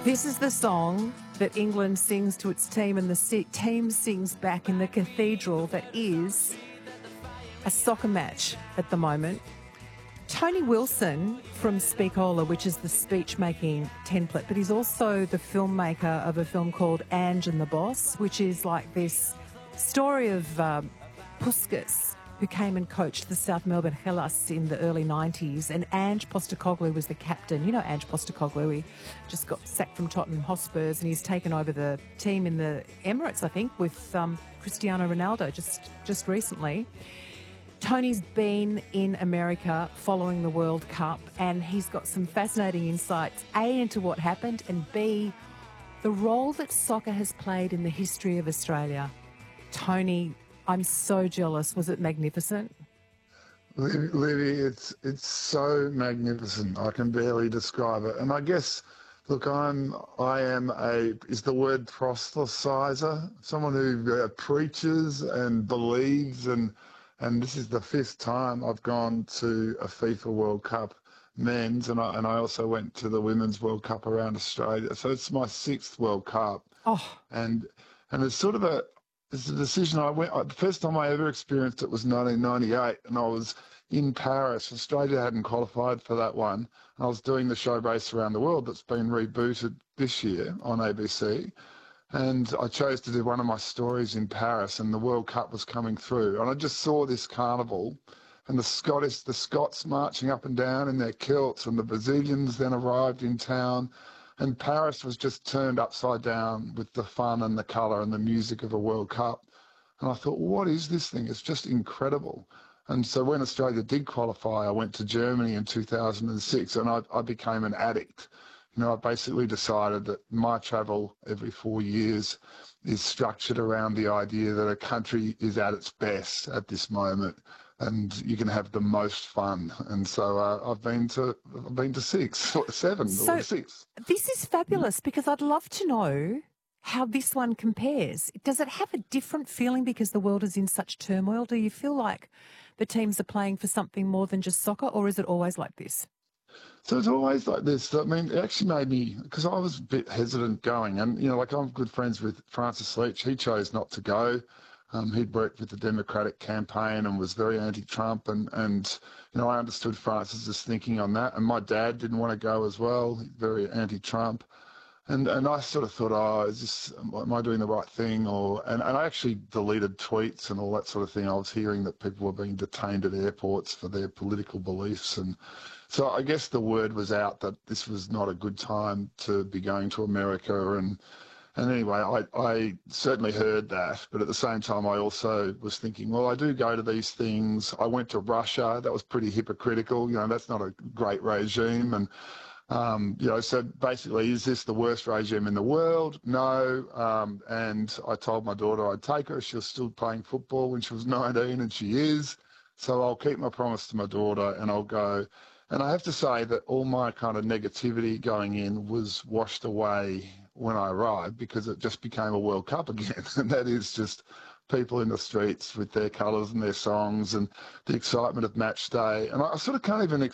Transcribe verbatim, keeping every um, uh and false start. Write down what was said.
This is the song that England sings to its team and the se- team sings back in the cathedral that is a soccer match at the moment. Tony Wilson from Speakola, which is the speech-making template, but he's also the filmmaker of a film called Ange and the Boss, which is like this story of um, Puskas, who came and coached the South Melbourne Hellas in the early nineties, and Ange Postecoglou was the captain. You know Ange Postecoglou, he just got sacked from Tottenham Hotspurs and he's taken over the team in the Emirates, I think, with um, Cristiano Ronaldo just, just recently. Tony's been in America following the World Cup and he's got some fascinating insights, A, into what happened, and B, the role that soccer has played in the history of Australia. Tony, I'm so jealous. Was it magnificent? Libby, it's it's so magnificent. I can barely describe it. And I guess, look, I'm I am a is the word proselytizer, someone who uh, preaches and believes, and and this is the fifth time I've gone to a FIFA World Cup men's, and I and I also went to the Women's World Cup around Australia. So it's my sixth World Cup. Oh, and and it's sort of a It's a decision I went. The first time I ever experienced it was nineteen ninety-eight, and I was in Paris. Australia hadn't qualified for that one. I was doing the show Race Around the World that's been rebooted this year on A B C, and I chose to do one of my stories in Paris, and the World Cup was coming through, and I just saw this carnival, and the Scottish, the Scots marching up and down in their kilts, and the Brazilians then arrived in town. And Paris was just turned upside down with the fun and the colour and the music of a World Cup. And I thought, what is this thing? It's just incredible. And so when Australia did qualify, I went to Germany in two thousand six and I, I became an addict. You know, I basically decided that my travel every four years is structured around the idea that a country is at its best at this moment, and you can have the most fun. And so uh, I've been to I've been to six, or seven, so or six. this is fabulous because I'd love to know how this one compares. Does it have a different feeling because the world is in such turmoil? Do you feel like the teams are playing for something more than just soccer, or is it always like this? So it's always like this. I mean, it actually made me, because I was a bit hesitant going, and, you know, like I'm good friends with Francis Leach. He chose not to go. Um, he'd worked with the Democratic campaign and was very anti-Trump, and, and, you know, I understood Francis's thinking on that. And my dad didn't want to go as well, very anti-Trump. And and I sort of thought, oh, is this, am I doing the right thing? Or and, and I actually deleted tweets and all that sort of thing. I was hearing that people were being detained at airports for their political beliefs. And so I guess the word was out that this was not a good time to be going to America. And and anyway, I, I certainly heard that. But at the same time, I also was thinking, well, I do go to these things. I went to Russia. That was pretty hypocritical. You know, that's not a great regime. And Um, you know, so basically, is this the worst regime in the world? No. Um, and I told my daughter I'd take her. She was still playing football when she was nineteen, and she is. So I'll keep my promise to my daughter and I'll go. And I have to say that all my kind of negativity going in was washed away when I arrived, because it just became a World Cup again. And that is just people in the streets with their colours and their songs and the excitement of match day. And I sort of can't even